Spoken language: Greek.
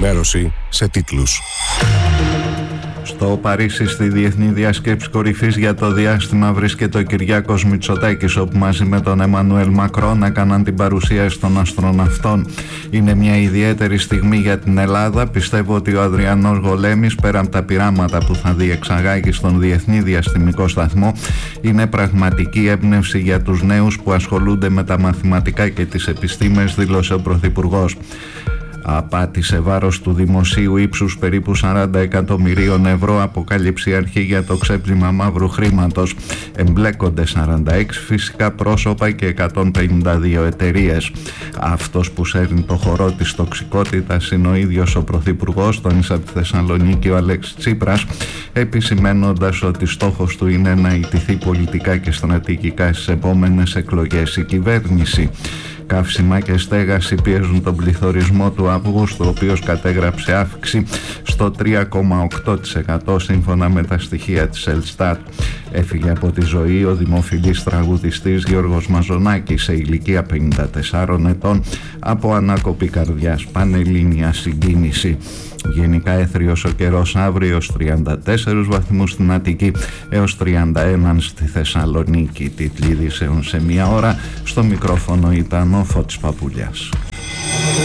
Ενημέρωση σε τίτλους. Στο Παρίσι, στη Διεθνή Διάσκεψη Κορυφής για το διάστημα, βρίσκεται ο Κυριάκος Μητσοτάκης, όπου μαζί με τον Εμμανουέλ Μακρόν έκαναν την παρουσίαση των αστροναυτών. Είναι μια ιδιαίτερη στιγμή για την Ελλάδα. Πιστεύω ότι ο Αδριανός Γολέμης, πέρα από τα πειράματα που θα διεξαγάγει στον Διεθνή Διαστημικό Σταθμό, είναι πραγματική έμπνευση για τους νέους που ασχολούνται με τα μαθηματικά και τις επιστήμες, δήλωσε ο Πρωθυπουργός. Απάτη σε βάρος του δημοσίου ύψους περίπου 40 εκατομμυρίων ευρώ, αποκάλυψε η αρχή για το ξέπλυμα μαύρου χρήματος. Εμπλέκονται 46 φυσικά πρόσωπα και 152 εταιρείες. Αυτός που σέρνει το χορό της τοξικότητας είναι ο ίδιος ο Πρωθυπουργός, τόνισε από τη Θεσσαλονίκη ο Αλέξης Τσίπρας, επισημαίνοντας ότι στόχος του είναι να ιτηθεί πολιτικά και στρατηγικά στις επόμενες εκλογές η κυβέρνηση. Καύσιμα και στέγαση πιέζουν τον πληθωρισμό του Αυγούστου, ο οποίος κατέγραψε αύξηση στο 3,8% σύμφωνα με τα στοιχεία της Ελστάτ. Έφυγε από τη ζωή ο δημοφιλής τραγουδιστής Γιώργος Μαζονάκης σε ηλικία 54 ετών από ανάκοπη καρδιάς, πανελλήνια συγκίνηση. Γενικά έθριος ο καιρός αύριο, 34 βαθμούς στην Αττική έως 31 στη Θεσσαλονίκη. Τίτλοι ειδήσεων σε μία ώρα. Στο μικρόφωνο ήταν ο Φώτης Παπουλιάς.